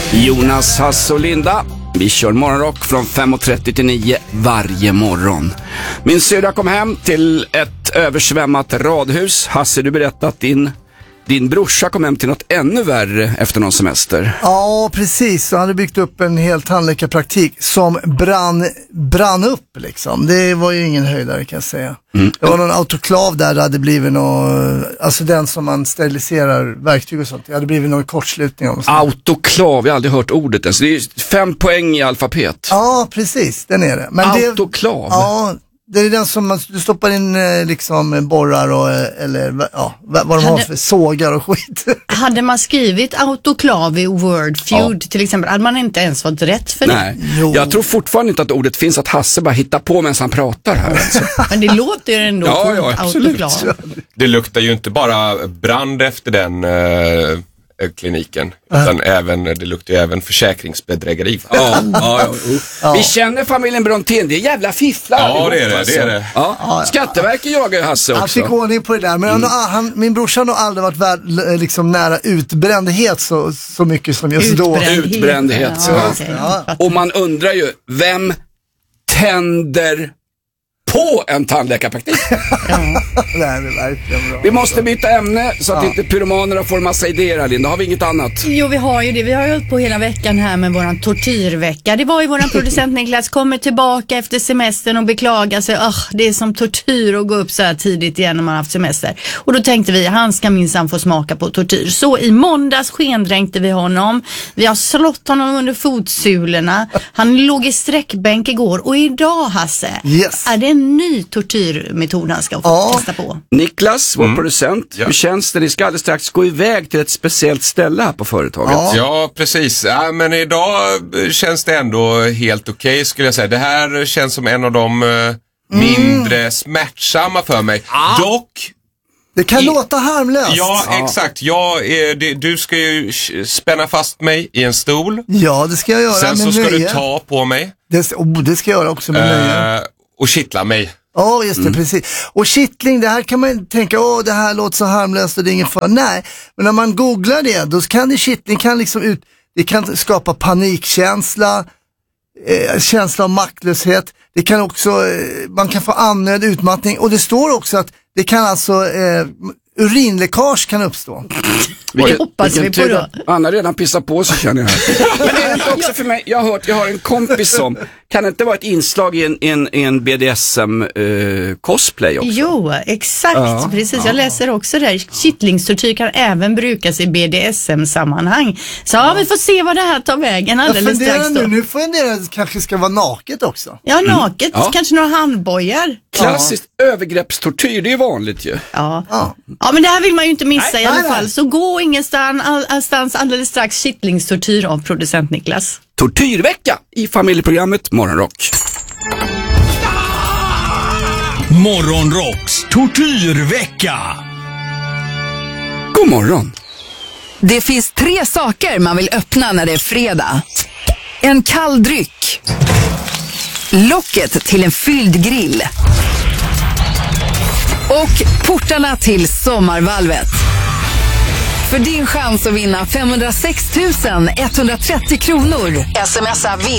Jonas, Hasse och Linda. Vi kör morgonrock från 5.30 till 9 varje morgon. Min syrra kom hem till ett översvämmat radhus. Hasse, du berättade att din brorsa kom hem till något ännu värre efter någon semester. Ja, precis. Han hade byggt upp en hel tandläkarpraktik som brann upp liksom. Det var ju ingen höjdare, kan jag säga. Det var någon autoklav där det hade blivit alltså den som man steriliserar verktyg och sånt. Det hade blivit någon kortslutning om sånt. Autoklav, jag har aldrig hört ordet ens. Det är 5 poäng i alfabet. Ja, precis. Den är det. Men autoklav? Ja, det är den som du stoppar in liksom borrar och, eller ja, vad de har för sågar och skit. Hade man skrivit autoklav i Wordfeud till exempel, hade man inte ens fått rätt för det. Nej, jag tror fortfarande inte att ordet finns, att Hasse bara hittar på medan han pratar här. Alltså. Men det låter ju ändå ja, absolut. Autoklav. Det luktar ju inte bara brand efter den kliniken, utan det luktar ju även försäkringsbedrägeri. Ja. Vi känner familjen Brontén, det är jävla fifflar. Ja, det är det. Ja. Skatteverket jagar Hasse också. Han fick ordning på det där, men min brorsa har nog aldrig varit liksom nära utbrändhet så mycket som just då. Utbrändhet. Ja. Och man undrar ju, vem tänder på en tandläkarpraktik? Det är verkligen bra. Vi måste byta ämne så att inte pyromanerna får en massa idéer, Linda. Har vi inget annat? Jo, vi har ju det. Vi har ju hållit på hela veckan här med våran tortyrvecka. Det var ju våran producent Niklas kommer tillbaka efter semestern och beklagar sig. Det är som tortyr att gå upp så här tidigt igen när man har haft semester. Och då tänkte vi, han ska minsann få smaka på tortyr. Så i måndags skendränkte vi honom. Vi har slått honom under fotsulorna. Han låg i sträckbänk igår. Och idag, Hasse, är det en ny tortyrmetod han ska få testa på. Niklas, vår producent, hur känns det? Ni ska alldeles strax gå iväg till ett speciellt ställe här på företaget. Ja, precis. Ja, men idag känns det ändå helt okej, skulle jag säga. Det här känns som en av de mindre smärtsamma för mig. Dock... Det kan låta harmlöst. Ja, exakt. Du ska ju spänna fast mig i en stol. Ja, det ska jag göra. Sen så ska du ta på mig. Det ska jag göra också med nöje. Och kittla mig. Ja, just det, precis. Och kittling, det här kan man tänka, det här låter så harmlöst och det är ingen fara. Nej, men när man googlar det, då kan kittling kan liksom det kan skapa panikkänsla, känsla av maktlöshet. Det kan också, man kan få andnöd, utmattning, och det står också att det kan alltså urinläckage kan uppstå. Det hoppas vi på då. Anna har redan pissat på sig, känner jag här. Men det är inte också för mig, jag har en kompis som, kan det inte vara ett inslag i en BDSM cosplay också? Jo, exakt, precis. Jag läser också där. Kittlingstortyr kan även brukas i BDSM-sammanhang. Så vi får se vad det här tar vägen alldeles strax då. Nu funderar jag, kanske ska vara naket också. Ja, naket. Kanske några handbojar. Klassiskt övergreppstortyr, det är vanligt ju. Ja, men det här vill man ju inte missa i alla fall. Så gå ingenstans alldeles strax. Kittlingstortyr av producent Niklas. Tortyrvecka i familjeprogrammet Morgonrock. Morgonrocks tortyrvecka. God morgon. Det finns 3 saker man vill öppna när det är fredag. En kall dryck. Locket till en fylld grill. Och portarna till sommarvalvet. För din chans att vinna 506 130 kronor. SMSa